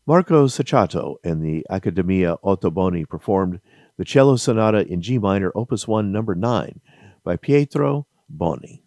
Marco Saccato and the Accademia Ottoboni performed the Cello Sonata in G minor, Opus 1, number 9, by Pietro Boni.